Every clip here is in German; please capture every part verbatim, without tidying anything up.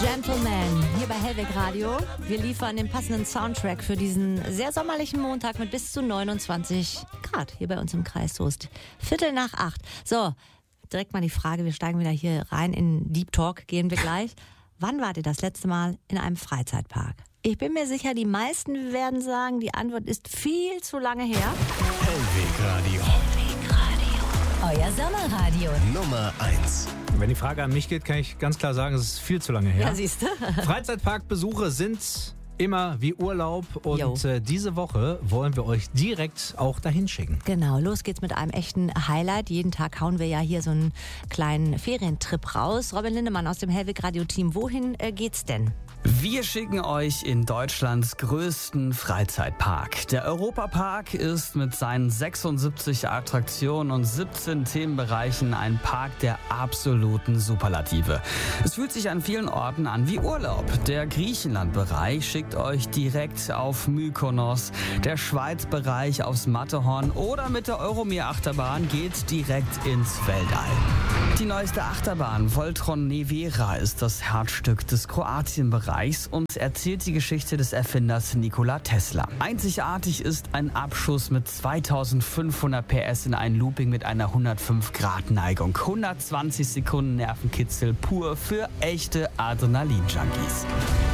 Gentleman, hier bei Hellweg Radio. Wir liefern den passenden Soundtrack für diesen sehr sommerlichen Montag mit bis zu neunundzwanzig Grad hier bei uns im Kreis Soest. Viertel nach acht. So, direkt mal die Frage, wir steigen wieder hier rein in Deep Talk, gehen wir gleich. Wann wart ihr das letzte Mal in einem Freizeitpark? Ich bin mir sicher, die meisten werden sagen, die Antwort ist viel zu lange her. Hellweg Radio. Hellweg Radio. Euer Sommerradio. Nummer eins. Wenn die Frage an mich geht, kann ich ganz klar sagen, es ist viel zu lange her. Ja, siehst du. Freizeitparkbesuche sind immer wie Urlaub und äh, diese Woche wollen wir euch direkt auch dahin schicken. Genau, los geht's mit einem echten Highlight. Jeden Tag hauen wir ja hier so einen kleinen Ferientrip raus. Robin Lindemann aus dem Hellweg Radio Team, wohin äh, geht's denn? Wir schicken euch in Deutschlands größten Freizeitpark. Der Europapark ist mit seinen sechsundsiebzig Attraktionen und siebzehn Themenbereichen ein Park der absoluten Superlative. Es fühlt sich an vielen Orten an wie Urlaub. Der Griechenland-Bereich schickt euch direkt auf Mykonos. Der Schweiz-Bereich aufs Matterhorn oder mit der Euromir-Achterbahn geht direkt ins Weltall. Die neueste Achterbahn, Voltron Nevera, ist das Herzstück des Kroatien-Bereichs und erzählt die Geschichte des Erfinders Nikola Tesla. Einzigartig ist ein Abschuss mit zweitausendfünfhundert P S in ein Looping mit einer hundertfünf Grad Neigung. hundertzwanzig Sekunden Nervenkitzel pur für echte Adrenalin-Junkies.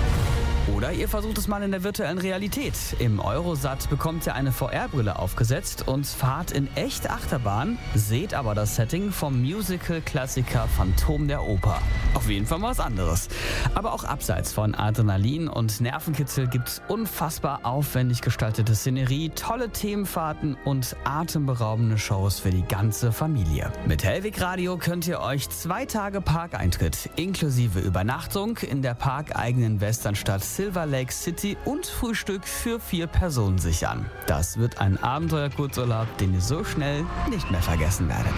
Oder ihr versucht es mal in der virtuellen Realität. Im Eurosat bekommt ihr eine V R-Brille aufgesetzt und fahrt in echt Achterbahn, seht aber das Setting vom Musical-Klassiker Phantom der Oper. Auf jeden Fall mal was anderes. Aber auch abseits von Adrenalin und Nervenkitzel gibt's unfassbar aufwendig gestaltete Szenerie, tolle Themenfahrten und atemberaubende Shows für die ganze Familie. Mit Hellweg Radio könnt ihr euch zwei Tage Parkeintritt inklusive Übernachtung in der parkeigenen Westernstadt Silver Lake City und Frühstück für vier Personen sichern. Das wird ein Abenteuer-Kurzurlaub, den ihr so schnell nicht mehr vergessen werdet.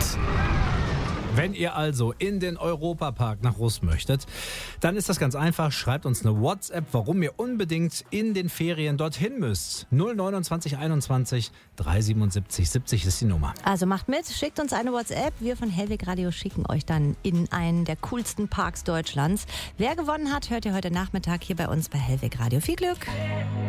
Wenn ihr also in den Europapark nach Rust möchtet, dann ist das ganz einfach. Schreibt uns eine WhatsApp, warum ihr unbedingt in den Ferien dorthin müsst. null neunundzwanzig einundzwanzig dreihundertsiebenundsiebzig siebzig ist die Nummer. Also macht mit, schickt uns eine WhatsApp. Wir von Hellweg Radio schicken euch dann in einen der coolsten Parks Deutschlands. Wer gewonnen hat, hört ihr heute Nachmittag hier bei uns bei Hellweg Radio. Viel Glück!